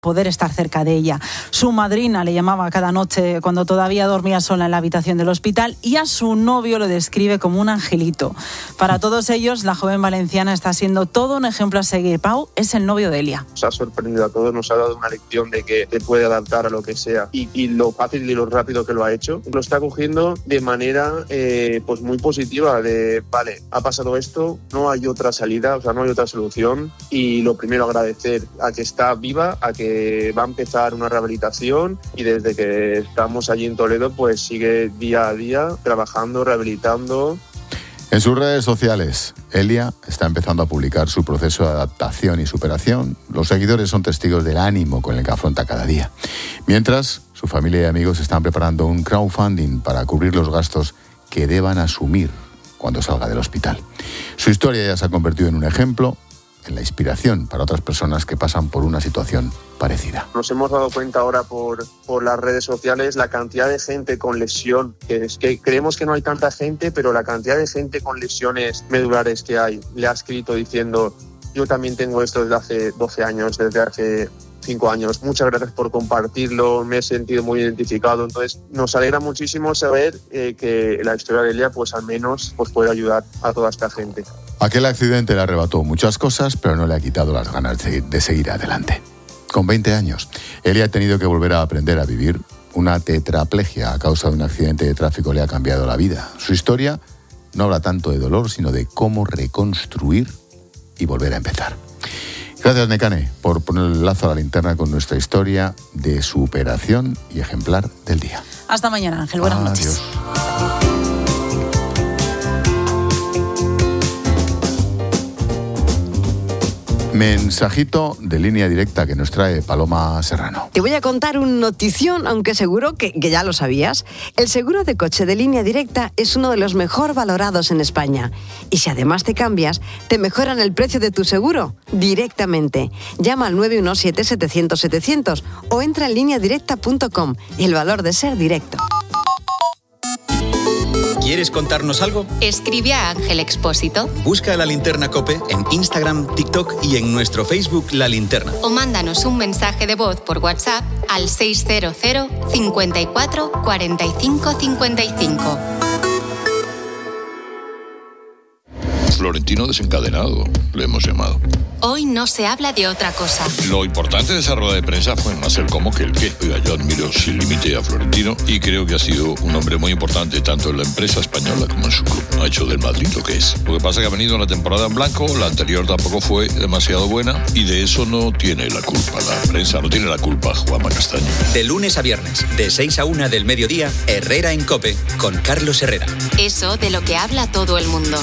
poder estar cerca de ella. Su madrina le llamaba cada noche cuando todavía dormía sola en la habitación del hospital y a su novio lo describe como un angelito. Para todos ellos, la joven valenciana está siendo todo un ejemplo a seguir. Pau es el novio de Elia. Nos ha sorprendido a todos, nos ha dado una lección de que te puede adaptar a lo que sea y lo fácil y lo rápido que lo ha hecho. Lo está cogiendo de manera pues muy positiva de, vale, ha pasado esto, no hay otra salida, o sea, no hay otra solución y lo primero agradecer a que está viva, a que va a empezar una rehabilitación y desde que estamos allí en Toledo pues sigue día a día trabajando, rehabilitando. En sus redes sociales, Elia está empezando a publicar su proceso de adaptación y superación. Los seguidores son testigos del ánimo con el que afronta cada día. Mientras, su familia y amigos están preparando un crowdfunding para cubrir los gastos que deban asumir cuando salga del hospital. Su historia ya se ha convertido en un ejemplo, en la inspiración para otras personas que pasan por una situación parecida. Nos hemos dado cuenta ahora por las redes sociales la cantidad de gente con lesión, que es que creemos que no hay tanta gente, pero la cantidad de gente con lesiones medulares que hay. Le ha escrito diciendo, yo también tengo esto desde hace 12 años, desde hace 5 años. Muchas gracias por compartirlo, me he sentido muy identificado. Entonces, nos alegra muchísimo saber que la historia de Elia, pues al menos, pues puede ayudar a toda esta gente. Aquel accidente le arrebató muchas cosas, pero no le ha quitado las ganas de seguir adelante. Con 20 años, Elia ha tenido que volver a aprender a vivir. Una tetraplegia a causa de un accidente de tráfico le ha cambiado la vida. Su historia no habla tanto de dolor, sino de cómo reconstruir y volver a empezar. Gracias, Nekane, por poner el lazo a la linterna con nuestra historia de superación y ejemplar del día. Hasta mañana, Ángel. Buenas noches. Mensajito de línea directa que nos trae Paloma Serrano. Te voy a contar una notición, aunque seguro que ya lo sabías. El seguro de coche de línea directa es uno de los mejor valorados en España. Y si además te cambias, te mejoran el precio de tu seguro directamente. Llama al 917-700-700 o entra en lineadirecta.com. El valor de ser directo. ¿Quieres contarnos algo? Escribe a Ángel Expósito. Busca La Linterna COPE en Instagram, TikTok y en nuestro Facebook La Linterna. O mándanos un mensaje de voz por WhatsApp al 600 54 45 55. Florentino desencadenado, le hemos llamado. Hoy no se habla de otra cosa. Lo importante de esa rueda de prensa fue más el cómo que el qué. Oiga, yo admiro sin límite a Florentino y creo que ha sido un hombre muy importante tanto en la empresa española como en su club. Ha hecho del Madrid lo que es. Lo que pasa es que ha venido una temporada en blanco, la anterior tampoco fue demasiado buena y de eso no tiene la culpa la prensa, no tiene la culpa Juanma Castaño. De lunes a viernes, de 6 a 1 del mediodía, Herrera en COPE, con Carlos Herrera. Eso de lo que habla todo el mundo.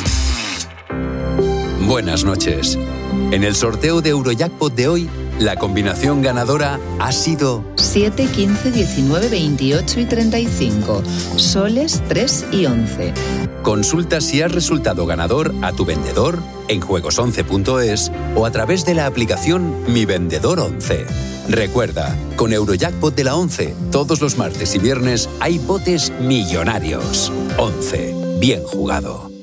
Buenas noches. En el sorteo de Eurojackpot de hoy, la combinación ganadora ha sido 7, 15, 19, 28 y 35. Soles 3 y 11. Consulta si has resultado ganador a tu vendedor en juegos11.es o a través de la aplicación Mi Vendedor 11. Recuerda, con Eurojackpot de la 11, todos los martes y viernes hay botes millonarios. 11. Bien jugado.